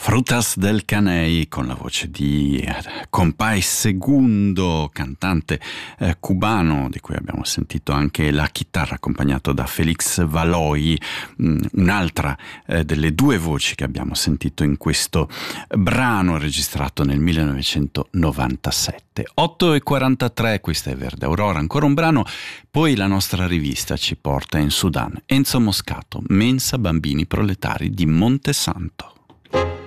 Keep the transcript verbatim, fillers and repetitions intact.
Frutas del Caney, con la voce di Compay Segundo, cantante eh, cubano, di cui abbiamo sentito anche la chitarra, accompagnato da Felix Valoy, mh, un'altra eh, delle due voci che abbiamo sentito in questo brano registrato nel millenovecentonovantasette. otto e quarantatré, questa è Verde Aurora, ancora un brano, poi la nostra rivista ci porta in Sudan. Enzo Moscato, Mensa Bambini Proletari di Montesanto.